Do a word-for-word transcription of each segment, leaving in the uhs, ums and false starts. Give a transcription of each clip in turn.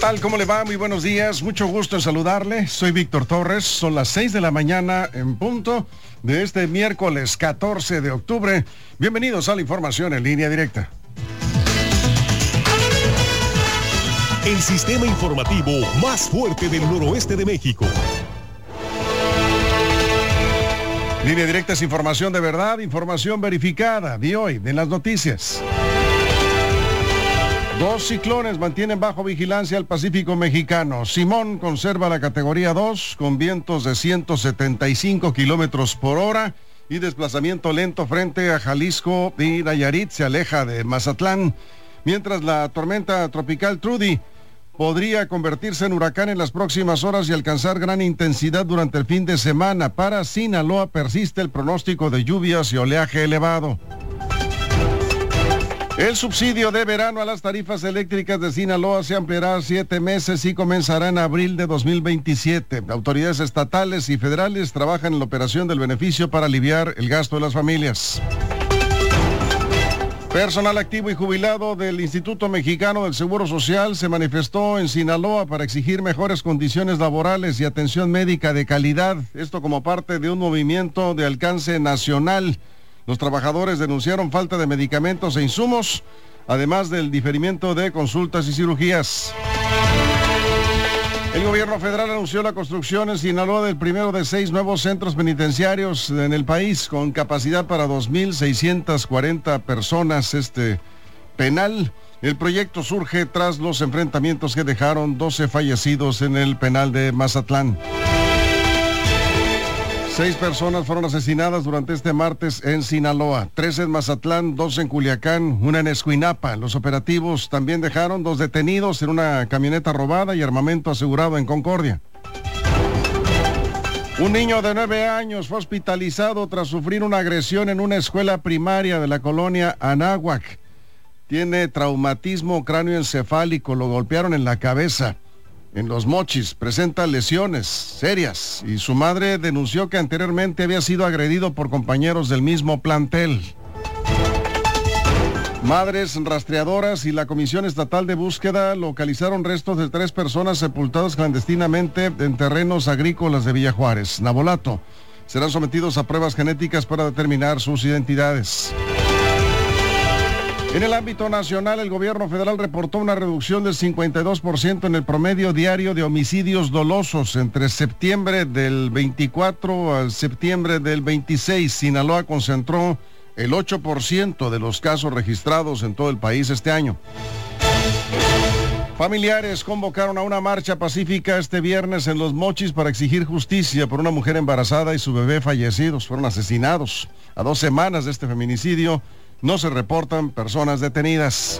tal? ¿Cómo le va? Muy buenos días, mucho gusto en saludarle. Soy Víctor Torres, son las seis de la mañana en punto de este miércoles catorce de octubre. Bienvenidos a la información en línea directa. El sistema informativo más fuerte del noroeste de México. Línea directa es información de verdad, información verificada de hoy, de las noticias. Dos ciclones mantienen bajo vigilancia al Pacífico mexicano. Simón conserva la categoría dos con vientos de ciento setenta y cinco kilómetros por hora y desplazamiento lento frente a Jalisco y Nayarit. Se aleja de Mazatlán, mientras la tormenta tropical Trudy podría convertirse en huracán en las próximas horas y alcanzar gran intensidad durante el fin de semana. Para Sinaloa persiste el pronóstico de lluvias y oleaje elevado. El subsidio de verano a las tarifas eléctricas de Sinaloa se ampliará a siete meses y comenzará en abril de dos mil veintisiete. Autoridades estatales y federales trabajan en la operación del beneficio para aliviar el gasto de las familias. Personal activo y jubilado del Instituto Mexicano del Seguro Social se manifestó en Sinaloa para exigir mejores condiciones laborales y atención médica de calidad. Esto como parte de un movimiento de alcance nacional. Los trabajadores denunciaron falta de medicamentos e insumos, además del diferimiento de consultas y cirugías. El gobierno federal anunció la construcción en Sinaloa del primero de seis nuevos centros penitenciarios en el país, con capacidad para dos mil seiscientas cuarenta personas. Este penal, el proyecto surge tras los enfrentamientos que dejaron doce fallecidos en el penal de Mazatlán. Seis personas fueron asesinadas durante este martes en Sinaloa, tres en Mazatlán, dos en Culiacán, una en Escuinapa. Los operativos también dejaron dos detenidos en una camioneta robada y armamento asegurado en Concordia. Un niño de nueve años fue hospitalizado tras sufrir una agresión en una escuela primaria de la colonia Anáhuac. Tiene traumatismo cráneoencefálico, lo golpearon en la cabeza. En Los Mochis presenta lesiones serias y su madre denunció que anteriormente había sido agredido por compañeros del mismo plantel. Madres rastreadoras y la Comisión Estatal de Búsqueda localizaron restos de tres personas sepultadas clandestinamente en terrenos agrícolas de Villa Juárez, Navolato. Serán sometidos a pruebas genéticas para determinar sus identidades. En el ámbito nacional, el gobierno federal reportó una reducción del cincuenta y dos por ciento en el promedio diario de homicidios dolosos entre septiembre del veinticuatro al septiembre del veintiséis. Sinaloa concentró el ocho por ciento de los casos registrados en todo el país este año. Familiares convocaron a una marcha pacífica este viernes en Los Mochis para exigir justicia por una mujer embarazada y su bebé fallecidos. Fueron asesinados. A dos semanas de este feminicidio, no se reportan personas detenidas.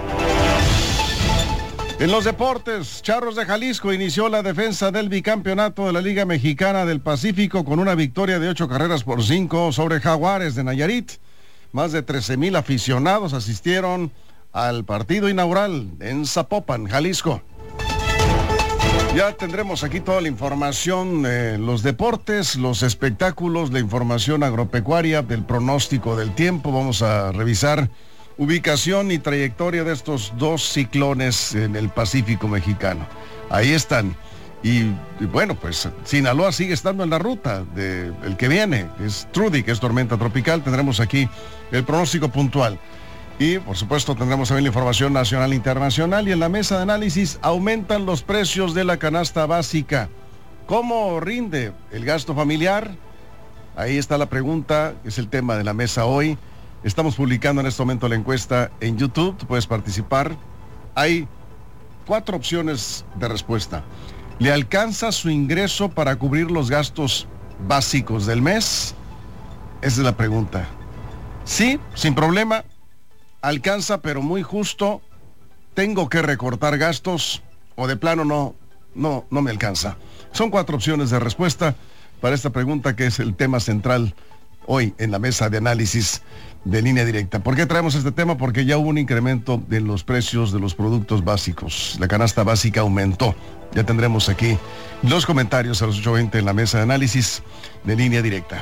En los deportes, Charros de Jalisco inició la defensa del bicampeonato de la Liga Mexicana del Pacífico con una victoria de ocho carreras por cinco sobre Jaguares de Nayarit. Más de trece mil aficionados asistieron al partido inaugural en Zapopan, Jalisco. Ya tendremos aquí toda la información, eh, los deportes, los espectáculos, la información agropecuaria, del pronóstico del tiempo. Vamos a revisar ubicación y trayectoria de estos dos ciclones en el Pacífico mexicano. Ahí están. Y, y bueno, pues Sinaloa sigue estando en la ruta del que viene. Es Trudy, que es tormenta tropical. Tendremos aquí el pronóstico puntual. Y, por supuesto, tendremos también la información nacional e internacional. Y en la mesa de análisis, aumentan los precios de la canasta básica. ¿Cómo rinde el gasto familiar? Ahí está la pregunta, es el tema de la mesa hoy. Estamos publicando en este momento la encuesta en YouTube. Tú puedes participar. Hay cuatro opciones de respuesta. ¿Le alcanza su ingreso para cubrir los gastos básicos del mes? Esa es la pregunta. Sí, sin problema. Alcanza, pero muy justo. Tengo que recortar gastos o de plano no, no, no me alcanza. Son cuatro opciones de respuesta para esta pregunta que es el tema central hoy en la mesa de análisis de Línea Directa. ¿Por qué traemos este tema? Porque ya hubo un incremento de los precios de los productos básicos. La canasta básica aumentó. Ya tendremos aquí los comentarios a las ocho veinte en la mesa de análisis de Línea Directa.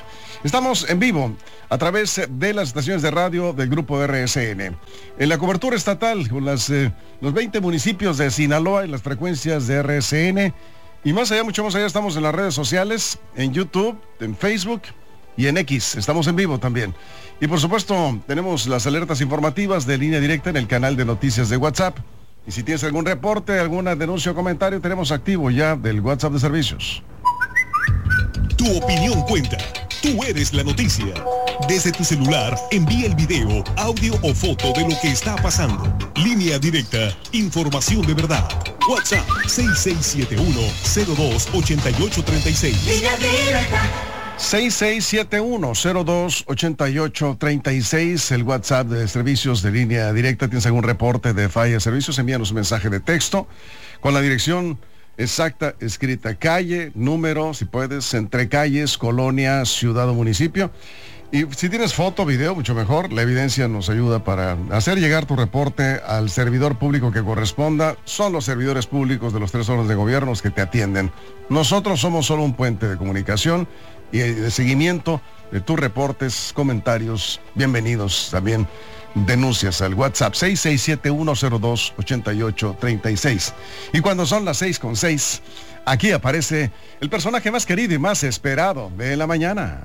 Estamos en vivo a través de las estaciones de radio del grupo R S N. En la cobertura estatal, con las, eh, los veinte municipios de Sinaloa y las frecuencias de R S N. Y más allá, mucho más allá, estamos en las redes sociales, en YouTube, en Facebook y en X. Estamos en vivo también. Y por supuesto, tenemos las alertas informativas de Línea Directa en el canal de noticias de WhatsApp. Y si tienes algún reporte, alguna denuncia o comentario, tenemos activo ya del WhatsApp de servicios. Tu opinión cuenta. Tú eres la noticia. Desde tu celular, envía el video, audio o foto de lo que está pasando. Línea Directa, información de verdad. WhatsApp seis seis siete uno, cero dos, ocho ocho tres seis. Línea Directa. seis seis siete uno, cero dos, ocho ocho tres seis, el WhatsApp de servicios de Línea Directa. ¿Tienes algún reporte de falla de servicios? Envíanos un mensaje de texto con la dirección exacta, escrita, calle, número, si puedes, entre calles, colonia, ciudad o municipio. Y si tienes foto, video, mucho mejor. La evidencia nos ayuda para hacer llegar tu reporte al servidor público que corresponda. Son los servidores públicos de los tres órdenes de gobierno los que te atienden. Nosotros somos solo un puente de comunicación y de seguimiento de tus reportes, comentarios. Bienvenidos también. Denuncias al WhatsApp seis seis siete uno, cero dos, ocho ocho tres seis. Y cuando son las seis con seis, aquí aparece el personaje más querido y más esperado de la mañana.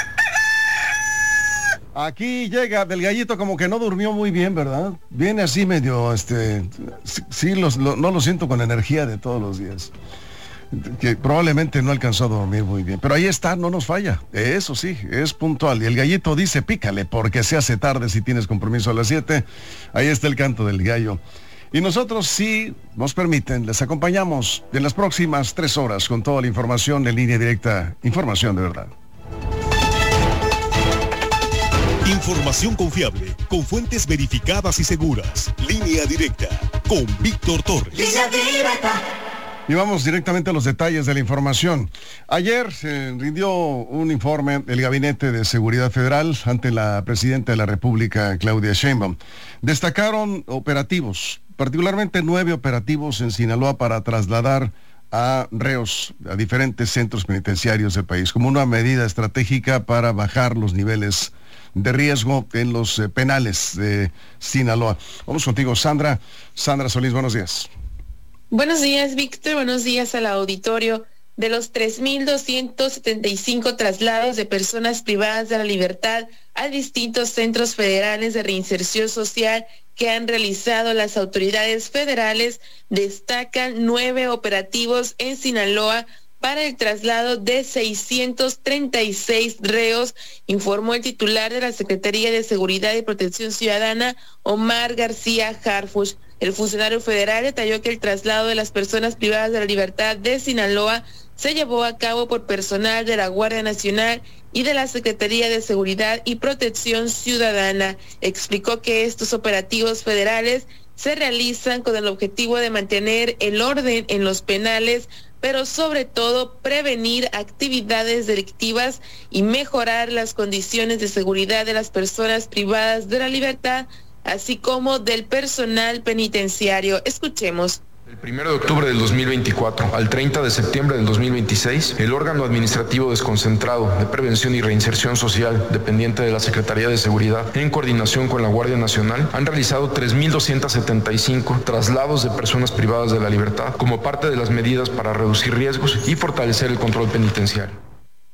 Aquí llega del gallito, como que no durmió muy bien, ¿verdad? Viene así medio, este, sí, sí los, lo, no lo siento con energía de todos los días. Que probablemente no alcanzó a dormir muy bien, pero ahí está, no nos falla, eso sí, es puntual. Y el gallito dice, pícale, porque se hace tarde si tienes compromiso a las siete. Ahí está el canto del gallo. Y nosotros, si nos permiten, les acompañamos en las próximas tres horas con toda la información de Línea Directa, información de verdad. Información confiable, con fuentes verificadas y seguras. Línea Directa, con Víctor Torres. Línea Directa. Y vamos directamente a los detalles de la información. Ayer se rindió un informe del Gabinete de Seguridad Federal ante la Presidenta de la República, Claudia Sheinbaum. Destacaron operativos, particularmente nueve operativos en Sinaloa para trasladar a reos a diferentes centros penitenciarios del país, como una medida estratégica para bajar los niveles de riesgo en los eh, penales de Sinaloa. Vamos contigo, Sandra. Sandra Solís, buenos días. Buenos días, Víctor. Buenos días al auditorio. De los tres mil doscientos setenta y cinco traslados de personas privadas de la libertad a distintos centros federales de reinserción social que han realizado las autoridades federales, destacan nueve operativos en Sinaloa para el traslado de seiscientos treinta y seis reos, informó el titular de la Secretaría de Seguridad y Protección Ciudadana, Omar García Harfuch. El funcionario federal detalló que el traslado de las personas privadas de la libertad de Sinaloa se llevó a cabo por personal de la Guardia Nacional y de la Secretaría de Seguridad y Protección Ciudadana. Explicó que estos operativos federales se realizan con el objetivo de mantener el orden en los penales, pero sobre todo prevenir actividades delictivas y mejorar las condiciones de seguridad de las personas privadas de la libertad, así como del personal penitenciario. Escuchemos. Del primero de octubre del dos mil veinticuatro al treinta de septiembre del dos mil veintiséis, el órgano administrativo desconcentrado de prevención y reinserción social, dependiente de la Secretaría de Seguridad, en coordinación con la Guardia Nacional, han realizado tres mil doscientos setenta y cinco traslados de personas privadas de la libertad como parte de las medidas para reducir riesgos y fortalecer el control penitenciario.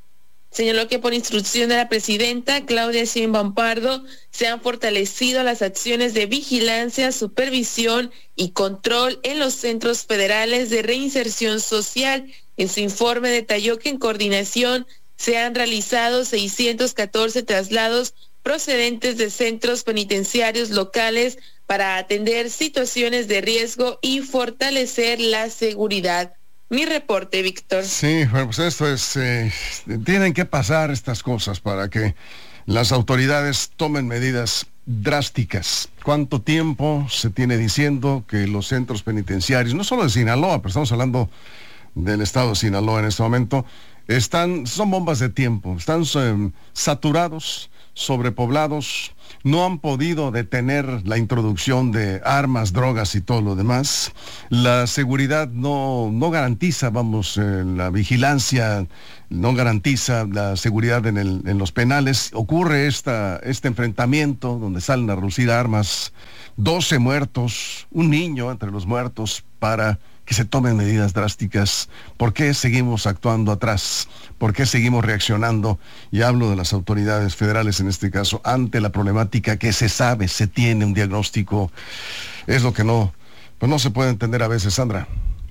Señaló que por instrucción de la presidenta Claudia Sheinbaum Pardo se han fortalecido las acciones de vigilancia, supervisión y control en los centros federales de reinserción social. En su informe detalló que en coordinación se han realizado seiscientos catorce traslados procedentes de centros penitenciarios locales para atender situaciones de riesgo y fortalecer la seguridad. Mi reporte, Víctor. Sí, bueno, pues esto es, eh, tienen que pasar estas cosas para que las autoridades tomen medidas drásticas. ¿Cuánto tiempo se tiene diciendo que los centros penitenciarios, no solo de Sinaloa, pero estamos hablando del estado de Sinaloa en este momento, están, son bombas de tiempo, están eh, saturados, sobrepoblados, no han podido detener la introducción de armas, drogas y todo lo demás. La seguridad no, no garantiza, vamos, eh, la vigilancia no garantiza la seguridad en, el, en los penales. Ocurre esta, este enfrentamiento donde salen a relucir armas, doce muertos, un niño entre los muertos, para que se tomen medidas drásticas. ¿Por qué seguimos actuando atrás? ¿Por qué seguimos reaccionando? Y hablo de las autoridades federales en este caso, ante la problemática que se sabe, se tiene un diagnóstico. Es lo que no, pues no se puede entender a veces, Sandra.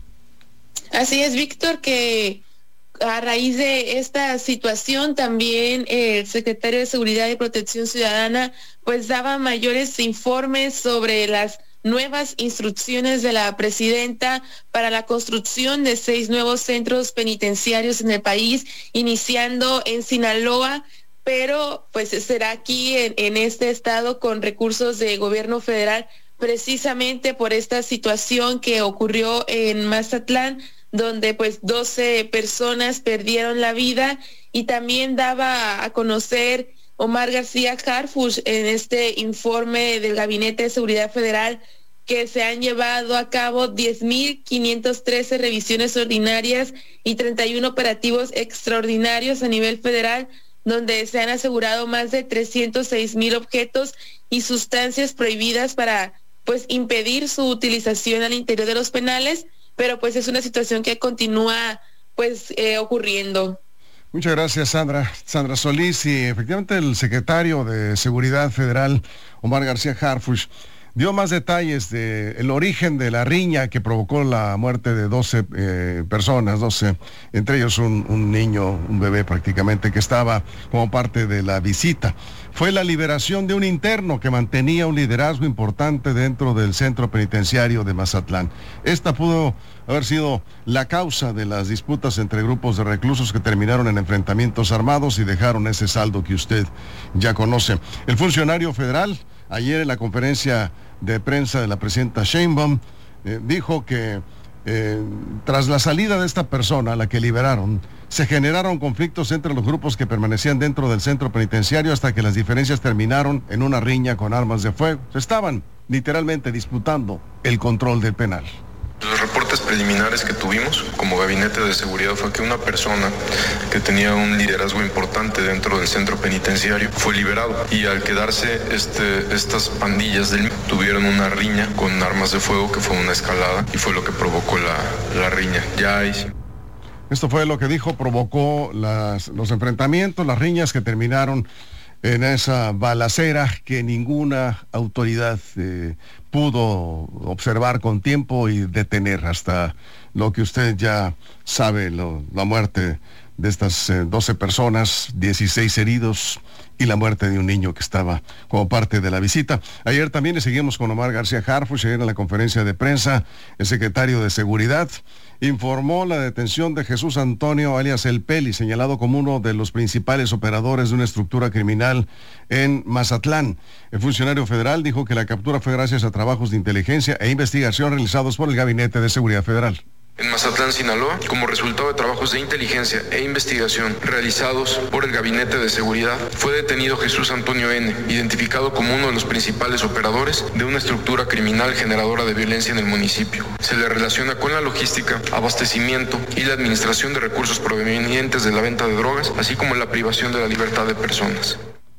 Así es, Víctor, que a raíz de esta situación también el secretario de Seguridad y Protección Ciudadana pues daba mayores informes sobre las nuevas instrucciones de la presidenta para la construcción de seis nuevos centros penitenciarios en el país, iniciando en Sinaloa, pero pues será aquí en, en este estado con recursos de gobierno federal, precisamente por esta situación que ocurrió en Mazatlán, donde pues doce personas perdieron la vida. Y también daba a conocer Omar García Harfuch en este informe del Gabinete de Seguridad Federal que se han llevado a cabo diez mil quinientas trece revisiones ordinarias y treinta y uno operativos extraordinarios a nivel federal, donde se han asegurado más de trescientos seis mil objetos y sustancias prohibidas para pues impedir su utilización al interior de los penales, pero pues es una situación que continúa pues eh, ocurriendo. Muchas gracias, Sandra. Sandra Solís. Y efectivamente el secretario de Seguridad Federal, Omar García Harfuch, dio más detalles del origen de la riña que provocó la muerte de doce eh, personas, doce, entre ellos un, un niño, un bebé prácticamente, que estaba como parte de la visita. Fue la liberación de un interno que mantenía un liderazgo importante dentro del centro penitenciario de Mazatlán. Esta pudo haber sido la causa de las disputas entre grupos de reclusos que terminaron en enfrentamientos armados y dejaron ese saldo que usted ya conoce. El funcionario federal, ayer en la conferencia de prensa de la presidenta Sheinbaum, eh, dijo que eh, tras la salida de esta persona, la que liberaron, se generaron conflictos entre los grupos que permanecían dentro del centro penitenciario hasta que las diferencias terminaron en una riña con armas de fuego. Se estaban literalmente disputando el control del penal. Los reportes preliminares que tuvimos como gabinete de seguridad fue que una persona que tenía un liderazgo importante dentro del centro penitenciario fue liberado, y al quedarse este, estas pandillas del tuvieron una riña con armas de fuego que fue una escalada y fue lo que provocó la, la riña. Ya hay... Esto fue lo que dijo, provocó las, los enfrentamientos, las riñas que terminaron en esa balacera que ninguna autoridad eh, pudo observar con tiempo y detener, hasta lo que usted ya sabe, lo, la muerte de estas eh, doce personas, dieciséis heridos y la muerte de un niño que estaba como parte de la visita. Ayer también le seguimos con Omar García Harfuch. Ayer en la conferencia de prensa, el secretario de Seguridad informó la detención de Jesús Antonio alias El Peli, señalado como uno de los principales operadores de una estructura criminal en Mazatlán. El funcionario federal dijo que la captura fue gracias a trabajos de inteligencia e investigación realizados por el Gabinete de Seguridad Federal. En Mazatlán, Sinaloa, como resultado de trabajos de inteligencia e investigación realizados por el Gabinete de Seguridad, fue detenido Jesús Antonio N., identificado como uno de los principales operadores de una estructura criminal generadora de violencia en el municipio. Se le relaciona con la logística, abastecimiento y la administración de recursos provenientes de la venta de drogas, así como la privación de la libertad de personas.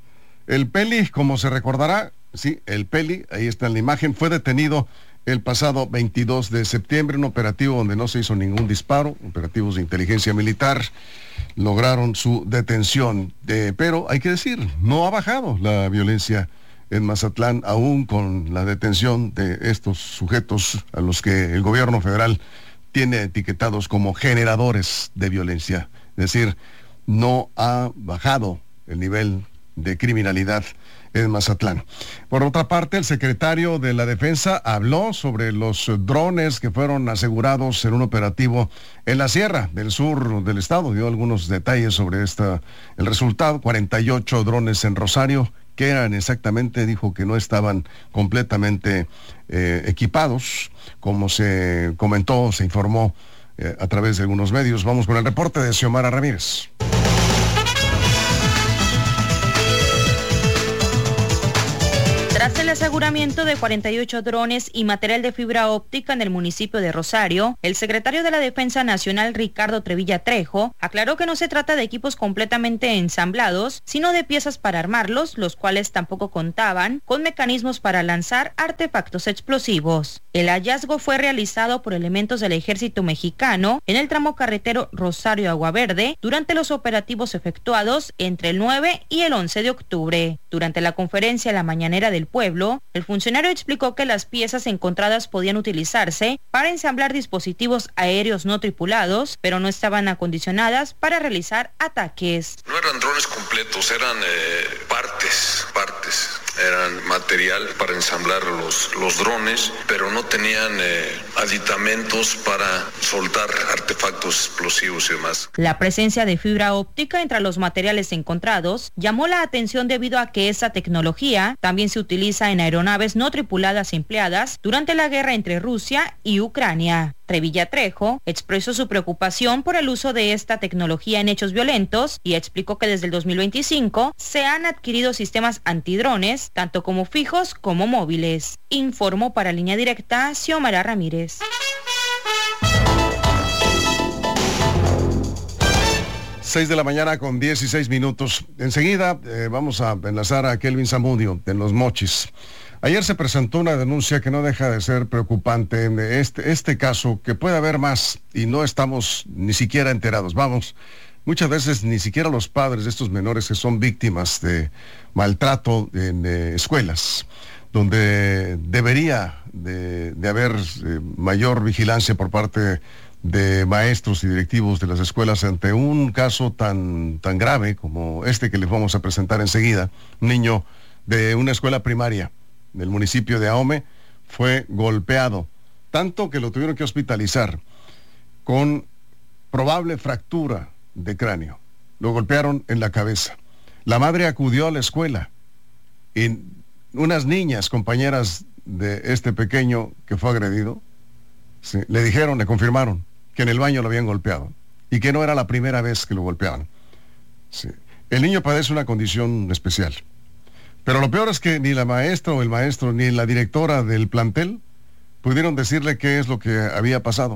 El Peli, como se recordará, sí, el Peli, ahí está en la imagen, fue detenido el pasado veintidós de septiembre, un operativo donde no se hizo ningún disparo, operativos de inteligencia militar, lograron su detención. Eh, pero hay que decir, no ha bajado la violencia en Mazatlán, aún con la detención de estos sujetos a los que el gobierno federal tiene etiquetados como generadores de violencia. Es decir, no ha bajado el nivel de criminalidad en Mazatlán. Por otra parte, el secretario de la Defensa habló sobre los drones que fueron asegurados en un operativo en la Sierra del Sur del estado. Dio algunos detalles sobre esta, el resultado. cuarenta y ocho drones en Rosario, que eran exactamente, dijo que no estaban completamente eh, equipados, como se comentó, se informó eh, a través de algunos medios. Vamos con el reporte de Xiomara Ramírez. aseguramiento de cuarenta y ocho drones y material de fibra óptica en el municipio de Rosario, el secretario de la Defensa Nacional, Ricardo Trevilla Trejo, aclaró que no se trata de equipos completamente ensamblados, sino de piezas para armarlos, los cuales tampoco contaban con mecanismos para lanzar artefactos explosivos. El hallazgo fue realizado por elementos del ejército mexicano en el tramo carretero Rosario-Agua Verde durante los operativos efectuados entre el nueve y el once de octubre. Durante la conferencia La Mañanera del Pueblo, el funcionario explicó que las piezas encontradas podían utilizarse para ensamblar dispositivos aéreos no tripulados, pero no estaban acondicionadas para realizar ataques. No eran drones completos, eran eh, partes, partes. Eran material para ensamblar los, los drones, pero no tenían eh, aditamentos para soltar artefactos explosivos y demás. La presencia de fibra óptica entre los materiales encontrados llamó la atención debido a que esa tecnología también se utiliza en aeronaves no tripuladas empleadas durante la guerra entre Rusia y Ucrania. Trevilla Trejo expresó su preocupación por el uso de esta tecnología en hechos violentos y explicó que desde el dos mil veinticinco se han adquirido sistemas antidrones, tanto como fijos como móviles. Informó para Línea Directa Xiomara Ramírez. seis de la mañana con dieciséis minutos. Enseguida eh, vamos a enlazar a Kelvin Zamudio en Los Mochis. Ayer se presentó una denuncia que no deja de ser preocupante de este, este caso, que puede haber más y no estamos ni siquiera enterados. Vamos, muchas veces ni siquiera los padres de estos menores que son víctimas de maltrato en eh, escuelas, donde debería de, de haber eh, mayor vigilancia por parte de maestros y directivos de las escuelas ante un caso tan, tan grave como este que les vamos a presentar enseguida. Un niño de una escuela primaria del municipio de Ahome fue golpeado, tanto que lo tuvieron que hospitalizar con probable fractura de cráneo. Lo golpearon en la cabeza. La madre acudió a la escuela y unas niñas, compañeras de este pequeño que fue agredido, sí, le dijeron, le confirmaron que en el baño lo habían golpeado y que no era la primera vez que lo golpeaban. Sí. El niño padece una condición especial. Pero lo peor es que ni la maestra o el maestro ni la directora del plantel pudieron decirle qué es lo que había pasado.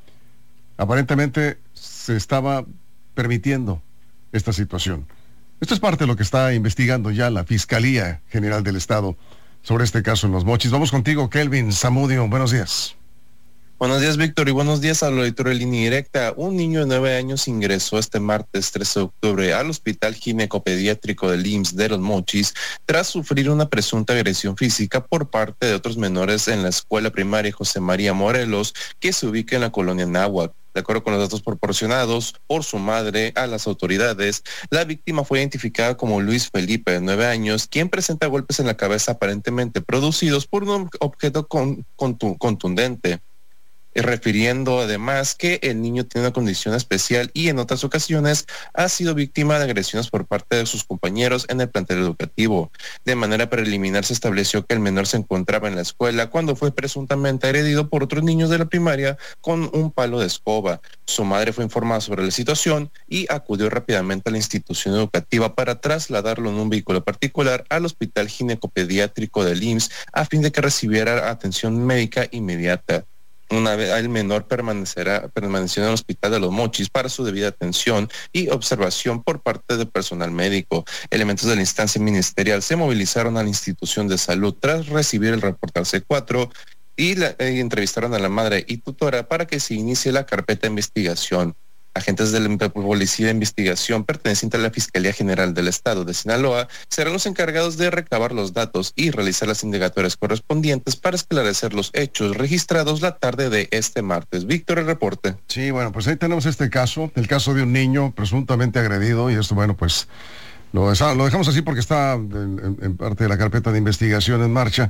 Aparentemente se estaba permitiendo esta situación. Esto es parte de lo que está investigando ya la Fiscalía General del Estado sobre este caso en Los Mochis. Vamos contigo, Kelvin Zamudio. Buenos días. Buenos días, Víctor, y buenos días al auditorio de Línea Directa. Un niño de nueve años ingresó este martes trece de octubre al Hospital Ginecopediátrico del I M S S de Los Mochis tras sufrir una presunta agresión física por parte de otros menores en la escuela primaria José María Morelos, que se ubica en la colonia Náhuac. De acuerdo con los datos proporcionados por su madre a las autoridades, la víctima fue identificada como Luis Felipe, de nueve años, quien presenta golpes en la cabeza aparentemente producidos por un objeto con, contu, contundente. Refiriendo además que el niño tiene una condición especial y en otras ocasiones ha sido víctima de agresiones por parte de sus compañeros en el plantel educativo. De manera preliminar se estableció que el menor se encontraba en la escuela cuando fue presuntamente agredido por otros niños de la primaria con un palo de escoba. Su madre fue informada sobre la situación y acudió rápidamente a la institución educativa para trasladarlo en un vehículo particular al Hospital Ginecopediátrico del I M S S a fin de que recibiera atención médica inmediata. Una vez el menor permanecerá permaneció en el hospital de Los Mochis para su debida atención y observación por parte del personal médico. Elementos de la instancia ministerial se movilizaron a la institución de salud tras recibir el reporte C cuatro y, la, y entrevistaron a la madre y tutora para que se inicie la carpeta de investigación. Agentes de la Policía de Investigación perteneciente a la Fiscalía General del Estado de Sinaloa serán los encargados de recabar los datos y realizar las indagatorias correspondientes para esclarecer los hechos registrados la tarde de este martes. Víctor, el reporte. Sí, bueno, pues ahí tenemos este caso, el caso de un niño presuntamente agredido, y esto, bueno, pues lo, lo dejamos así porque está en, en, en parte de la carpeta de investigación en marcha,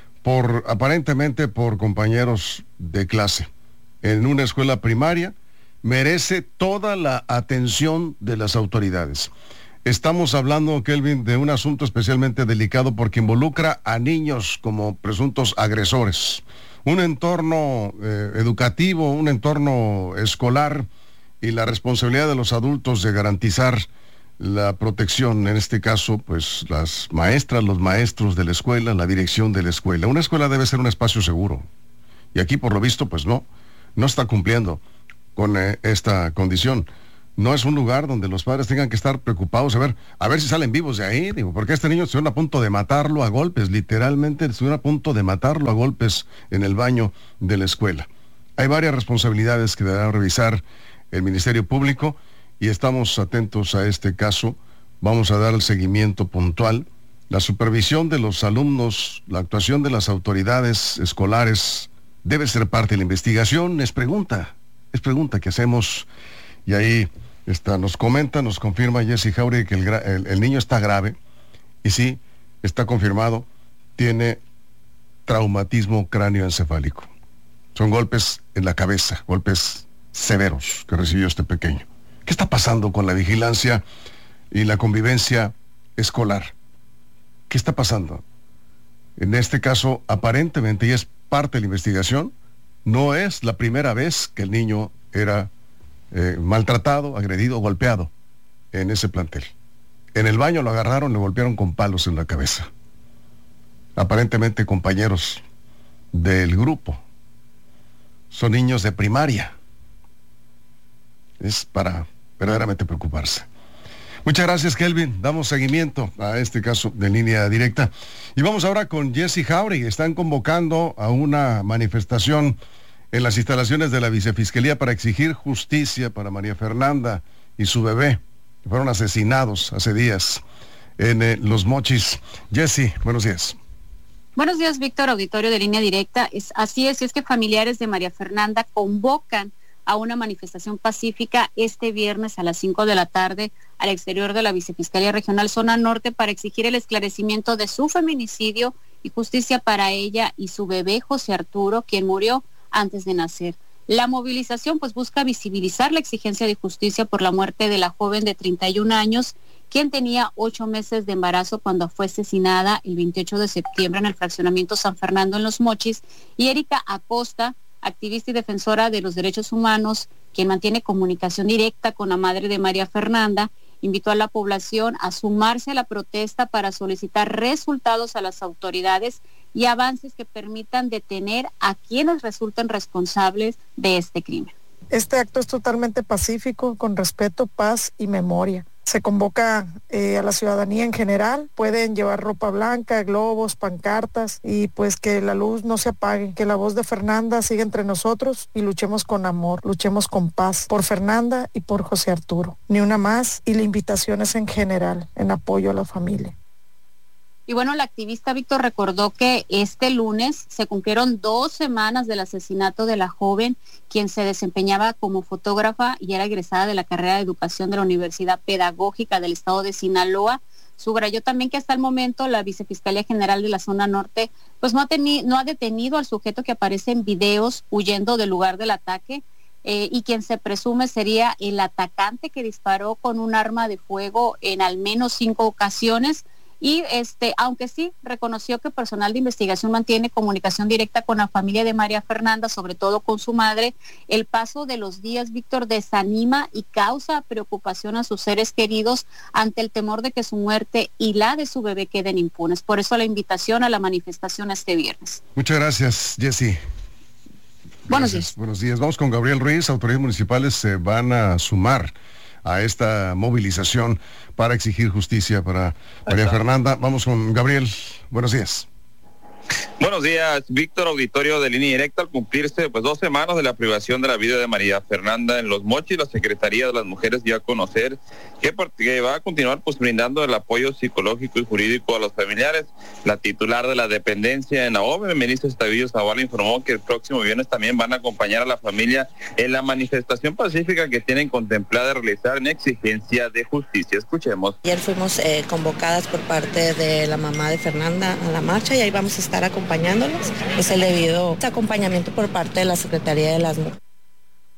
por aparentemente por compañeros de clase en una escuela primaria. Merece toda la atención de las autoridades. Estamos hablando, Kelvin, de un asunto especialmente delicado porque involucra a niños como presuntos agresores. Un entorno eh, educativo, un entorno escolar y la responsabilidad de los adultos de garantizar la protección, en este caso, pues las maestras, los maestros de la escuela, la dirección de la escuela. Una escuela debe ser un espacio seguro. Y aquí, por lo visto, pues no, no está cumpliendo con eh, esta condición. No es un lugar donde los padres tengan que estar preocupados a ver, a ver si salen vivos de ahí, digo, porque este niño estuvieron a punto de matarlo a golpes, literalmente estuvieron a punto de matarlo a golpes en el baño de la escuela. Hay varias responsabilidades que deberá revisar el Ministerio Público y estamos atentos a este caso. Vamos a dar el seguimiento puntual. La supervisión de los alumnos, la actuación de las autoridades escolares debe ser parte de la investigación. Es pregunta, es pregunta que hacemos y ahí está, nos comenta, nos confirma Jesse Jauregui que el, el, el niño está grave y sí, está confirmado, tiene traumatismo cráneoencefálico. Son golpes en la cabeza, golpes severos que recibió este pequeño. ¿Qué está pasando con la vigilancia y la convivencia escolar? ¿Qué está pasando? En este caso, aparentemente, y es parte de la investigación, no es la primera vez que el niño era eh, maltratado, agredido, golpeado en ese plantel. En el baño lo agarraron, le golpearon con palos en la cabeza. Aparentemente compañeros del grupo. Son niños de primaria. Es para verdaderamente preocuparse. Muchas gracias, Kelvin. Damos seguimiento a este caso de Línea Directa. Y vamos ahora con Jesse Jauregui. Están convocando a una manifestación en las instalaciones de la Vicefiscalía para exigir justicia para María Fernanda y su bebé, que fueron asesinados hace días en eh, Los Mochis. Jesse, buenos días. Buenos días, Víctor, auditorio de Línea Directa. Es, así es, y es que familiares de María Fernanda convocan a una manifestación pacífica este viernes a las cinco de la tarde al exterior de la Vicefiscalía Regional Zona Norte para exigir el esclarecimiento de su feminicidio y justicia para ella y su bebé José Arturo, quien murió antes de nacer. La movilización pues busca visibilizar la exigencia de justicia por la muerte de la joven de treinta y un años, quien tenía ocho meses de embarazo cuando fue asesinada el veintiocho de septiembre en el fraccionamiento San Fernando en Los Mochis, y Erika Acosta, activista y defensora de los derechos humanos, quien mantiene comunicación directa con la madre de María Fernanda, invitó a la población a sumarse a la protesta para solicitar resultados a las autoridades y avances que permitan detener a quienes resulten responsables de este crimen. Este acto es totalmente pacífico, con respeto, paz y memoria. Se convoca eh, a la ciudadanía en general, pueden llevar ropa blanca, globos, pancartas, y pues que la luz no se apague, que la voz de Fernanda siga entre nosotros y luchemos con amor, luchemos con paz por Fernanda y por José Arturo. Ni una más, y la invitación es en general, en apoyo a la familia. Y bueno, la activista Víctor recordó que este lunes se cumplieron dos semanas del asesinato de la joven, quien se desempeñaba como fotógrafa y era egresada de la carrera de educación de la Universidad Pedagógica del Estado de Sinaloa. Subrayó también que hasta el momento la Vicefiscalía General de la Zona Norte pues no ha, teni- no ha detenido al sujeto que aparece en videos huyendo del lugar del ataque, eh, y quien se presume sería el atacante que disparó con un arma de fuego en al menos cinco ocasiones. Y este, aunque sí reconoció que personal de investigación mantiene comunicación directa con la familia de María Fernanda, sobre todo con su madre, el paso de los días, Víctor, desanima y causa preocupación a sus seres queridos ante el temor de que su muerte y la de su bebé queden impunes. Por eso la invitación a la manifestación este viernes. Muchas gracias, Jessy. Buenos días. Buenos días. Vamos con Gabriel Ruiz. Autoridades municipales se van a sumar a esta movilización para exigir justicia para María Fernanda. Vamos con Gabriel. Buenos días. Buenos días, Víctor, auditorio de Línea Directa. Al cumplirse pues dos semanas de la privación de la vida de María Fernanda en Los Mochis, la Secretaría de las Mujeres dio a conocer que, que va a continuar pues brindando el apoyo psicológico y jurídico a los familiares. La titular de la dependencia en AOME, Melissa Estavillo Zavala, informó que el próximo viernes también van a acompañar a la familia en la manifestación pacífica que tienen contemplada realizar en exigencia de justicia. Escuchemos. Ayer fuimos eh, convocadas por parte de la mamá de Fernanda a la marcha y ahí vamos a estar acompañándolos. Es el debido acompañamiento por parte de la Secretaría de las Mujeres.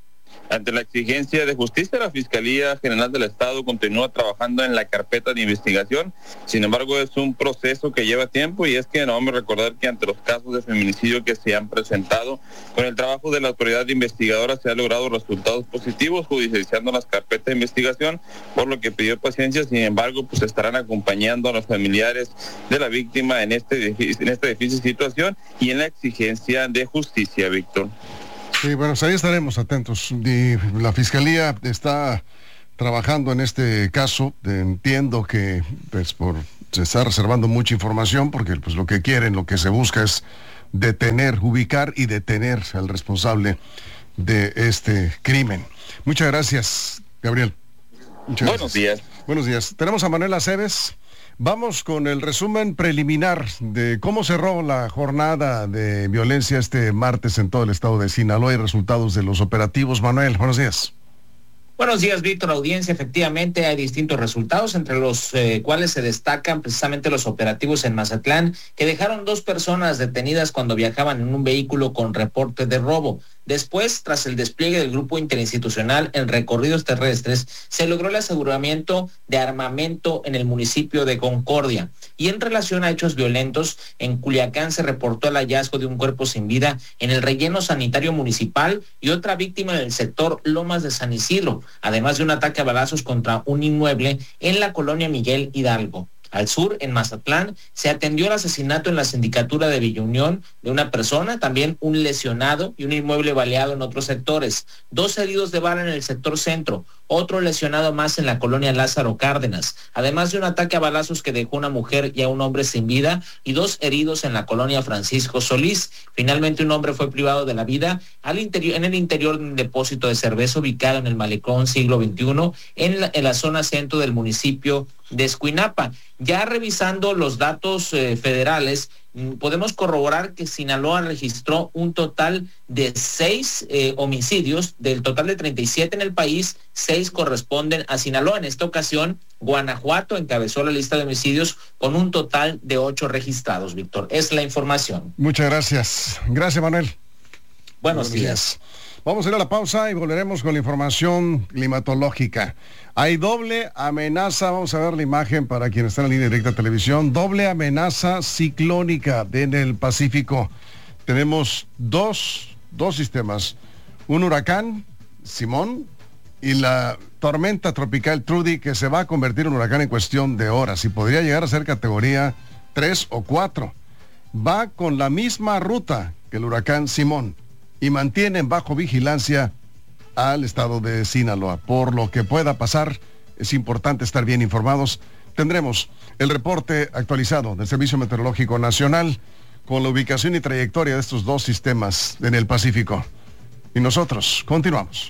Ante la exigencia de justicia, la Fiscalía General del Estado continúa trabajando en la carpeta de investigación. Sin embargo, es un proceso que lleva tiempo y es que no vamos a recordar que ante los casos de feminicidio que se han presentado, con el trabajo de la autoridad investigadora se han logrado resultados positivos, judicializando las carpetas de investigación, por lo que pidió paciencia. Sin embargo, pues estarán acompañando a los familiares de la víctima en, este, en esta difícil situación y en la exigencia de justicia, Víctor. Sí, bueno, pues ahí estaremos atentos. Y la Fiscalía está trabajando en este caso. Entiendo que pues, por, se está reservando mucha información porque pues, lo que quieren, lo que se busca es detener, ubicar y detener al responsable de este crimen. Muchas gracias, Gabriel. Muchas Buenos gracias. días. Buenos días. Tenemos a Manuel Aceves. Vamos con el resumen preliminar de cómo cerró la jornada de violencia este martes en todo el estado de Sinaloa y resultados de los operativos. Manuel, buenos días. Buenos días, Víctor, audiencia. Efectivamente, hay distintos resultados, entre los eh, cuales se destacan precisamente los operativos en Mazatlán, que dejaron dos personas detenidas cuando viajaban en un vehículo con reporte de robo. Después, tras el despliegue del grupo interinstitucional en recorridos terrestres, se logró el aseguramiento de armamento en el municipio de Concordia. Y en relación a hechos violentos, en Culiacán se reportó el hallazgo de un cuerpo sin vida en el relleno sanitario municipal y otra víctima en el sector Lomas de San Isidro, además de un ataque a balazos contra un inmueble en la colonia Miguel Hidalgo. Al sur, en Mazatlán, se atendió el asesinato en la sindicatura de Villa Unión de una persona, también un lesionado y un inmueble baleado en otros sectores. Dos heridos de bala en el sector centro, otro lesionado más en la colonia Lázaro Cárdenas, además de un ataque a balazos que dejó una mujer y a un hombre sin vida y dos heridos en la colonia Francisco Solís. Finalmente, un hombre fue privado de la vida al interior, en el interior de un depósito de cerveza ubicado en el Malecón Siglo veintiuno, en la, en la zona centro del municipio de Escuinapa. Ya revisando los datos eh, federales, podemos corroborar que Sinaloa registró un total de seis eh, homicidios. Del total de treinta y siete en el país, seis corresponden a Sinaloa. En esta ocasión, Guanajuato encabezó la lista de homicidios con un total de ocho registrados, Víctor. Es la información. Muchas gracias. Gracias, Manuel. Buenos, Buenos días. días. Vamos a ir a la pausa y volveremos con la información climatológica. Hay doble amenaza, vamos a ver la imagen para quien está en la línea directa de televisión, doble amenaza ciclónica en el Pacífico. Tenemos dos, dos sistemas, un huracán, Simón, y la tormenta tropical Trudy, que se va a convertir en un huracán en cuestión de horas y podría llegar a ser categoría tres o cuatro. Va con la misma ruta que el huracán Simón y mantienen bajo vigilancia al estado de Sinaloa. Por lo que pueda pasar, es importante estar bien informados. Tendremos el reporte actualizado del Servicio Meteorológico Nacional con la ubicación y trayectoria de estos dos sistemas en el Pacífico. Y nosotros continuamos.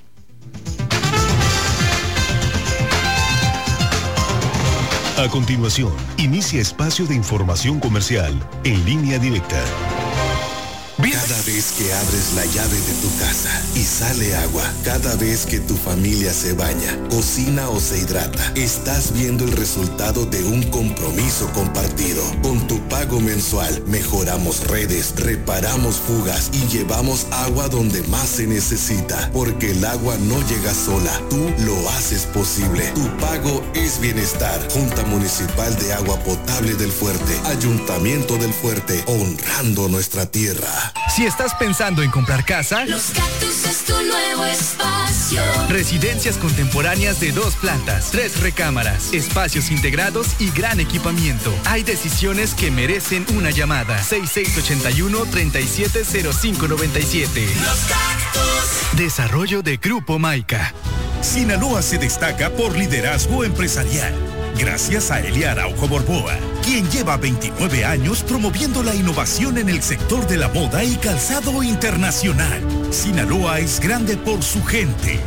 A continuación, inicia espacio de información comercial en línea directa. Cada vez que abres la llave de tu casa y sale agua, cada vez que tu familia se baña, cocina o se hidrata, estás viendo el resultado de un compromiso compartido. Con tu pago mensual, mejoramos redes, reparamos fugas y llevamos agua donde más se necesita. Porque el agua no llega sola, tú lo haces posible. Tu pago es bienestar. Junta Municipal de Agua Potable del Fuerte, Ayuntamiento del Fuerte, honrando nuestra tierra. Si estás pensando en comprar casa, Los Cactus es tu nuevo espacio. Residencias contemporáneas de dos plantas, tres recámaras, espacios integrados y gran equipamiento. Hay decisiones que merecen una llamada. seis seis ocho uno, tres siete cero cinco nueve siete. Los Cactus. Desarrollo de Grupo Maica. Sinaloa se destaca por liderazgo empresarial. Gracias a Eliar Araujo Borboa, quien lleva veintinueve años promoviendo la innovación en el sector de la moda y calzado internacional. Sinaloa es grande por su gente.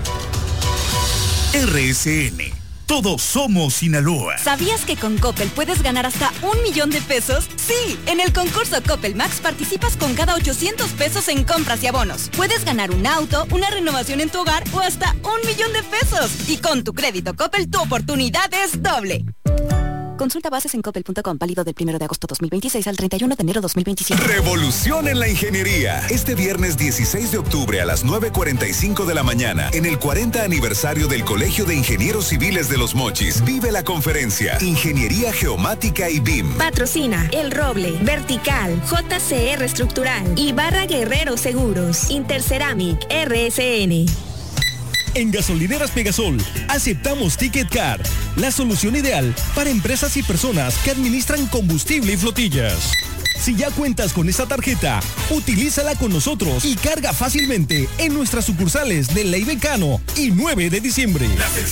R S N. Todos somos Sinaloa. ¿Sabías que con Coppel puedes ganar hasta un millón de pesos? Sí, en el concurso Coppel Max participas con cada ochocientos pesos en compras y abonos. Puedes ganar un auto, una renovación en tu hogar o hasta un millón de pesos. Y con tu crédito Coppel tu oportunidad es doble. Consulta bases en coppel punto com, válido del primero de agosto dos mil veintiséis al treinta y uno de enero dos mil veintisiete. Revolución en la ingeniería. Este viernes dieciséis de octubre a las nueve cuarenta y cinco de la mañana, en el cuarenta aniversario del Colegio de Ingenieros Civiles de Los Mochis, vive la conferencia Ingeniería Geomática y B I M. Patrocina El Roble, Vertical, J C R Estructural y Barra Guerrero Seguros. Interceramic, R S N. En Gasolineras Pegasol, aceptamos Ticket Card, la solución ideal para empresas y personas que administran combustible y flotillas. Si ya cuentas con esta tarjeta, utilízala con nosotros y carga fácilmente en nuestras sucursales de Ley Becano y nueve de diciembre.